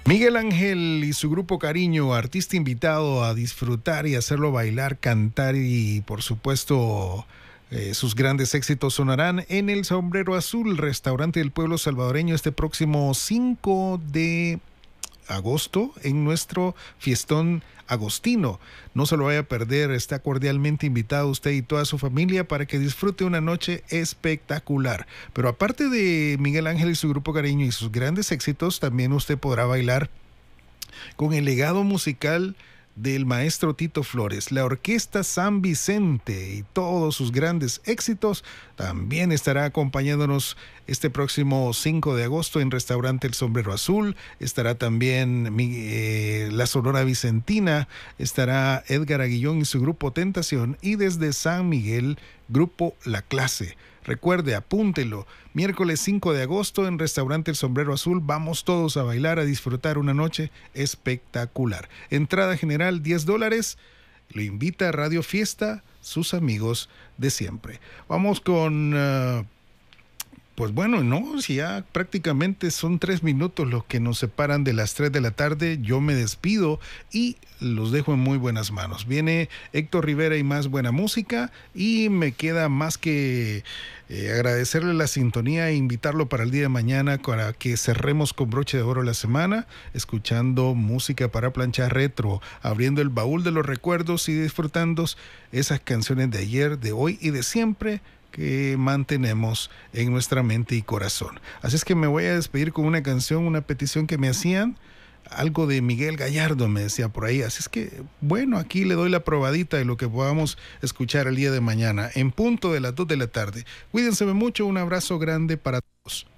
Miguel Ángel y su grupo Cariño, artista invitado a disfrutar y hacerlo bailar, cantar y por supuesto sus grandes éxitos sonarán en el Sombrero Azul, restaurante del pueblo salvadoreño, este próximo 5 de agosto en nuestro fiestón agostino. No se lo vaya a perder, está cordialmente invitado usted y toda su familia para que disfrute una noche espectacular. Pero aparte de Miguel Ángel y su grupo Cariño y sus grandes éxitos, también usted podrá bailar con el legado musical del maestro Tito Flores, la orquesta San Vicente y todos sus grandes éxitos. También estará acompañándonos este próximo 5 de agosto en Restaurante El Sombrero Azul. Estará también la Sonora Vicentina, estará Edgar Aguillón y su grupo Tentación, y desde San Miguel, grupo La Clase. Recuerde, apúntelo, miércoles 5 de agosto en Restaurante El Sombrero Azul. Vamos todos a bailar, a disfrutar una noche espectacular. Entrada general $10. Lo invita a Radio Fiesta, sus amigos de siempre. Vamos con... pues bueno, no, si ya prácticamente son 3 minutos los que nos separan de las 3 de la tarde, yo me despido y los dejo en muy buenas manos. Viene Héctor Rivera y más buena música, y me queda más que agradecerle la sintonía e invitarlo para el día de mañana para que cerremos con broche de oro la semana, escuchando música para planchar retro, abriendo el baúl de los recuerdos y disfrutando esas canciones de ayer, de hoy y de siempre que mantenemos en nuestra mente y corazón. Así es que me voy a despedir con una canción, una petición que me hacían, algo de Miguel Gallardo me decía por ahí. Así es que, bueno, aquí le doy la probadita de lo que podamos escuchar el día de mañana, en punto de las 2 de la tarde. Cuídense mucho, un abrazo grande para todos.